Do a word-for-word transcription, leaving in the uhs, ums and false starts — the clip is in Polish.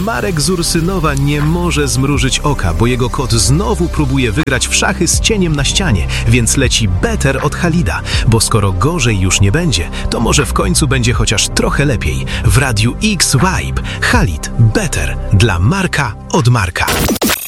Marek z Ursynowa nie może zmrużyć oka, bo jego kot znowu próbuje wygrać w szachy z cieniem na ścianie, więc leci better od Halida, bo skoro gorzej już nie będzie, to może w końcu będzie chociaż trochę lepiej. W Radiu X Vibe Halid better dla Marka od Marka.